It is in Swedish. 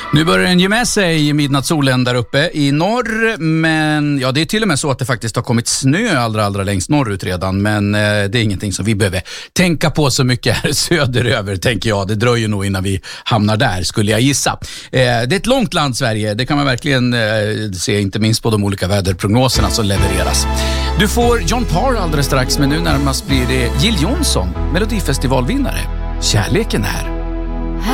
Nu börjar den ge med sig i midnattssolen där uppe i norr, men ja, det är till och med så att det faktiskt har kommit snö allra längst norrut redan, men det är ingenting som vi behöver tänka på så mycket här söderöver, tänker jag. Det dröjer nog innan vi hamnar där, skulle jag gissa. Det är ett långt land, Sverige. Det kan man verkligen se, inte minst på de olika väderprognoserna som levereras. Du får John Parr alldeles strax, men nu närmast blir det Jill Johnson, Melodifestivalvinnare. Kärleken är